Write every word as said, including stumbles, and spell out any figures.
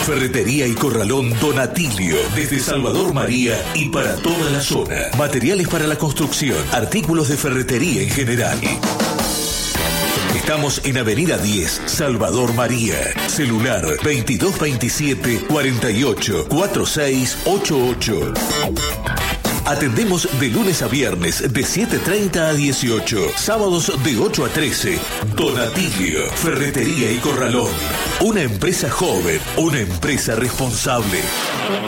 Ferretería y Corralón Donatilio, desde Salvador María y para toda la zona. Materiales para la construcción, artículos de ferretería en general. Estamos en Avenida diez, Salvador María. Celular veintidós veintisiete cuarenta y ocho cuarenta y seis ochenta y ocho. Atendemos de lunes a viernes de siete treinta a dieciocho, sábados de ocho a trece. Donatilio, Ferretería y Corralón. Una empresa joven, una empresa responsable.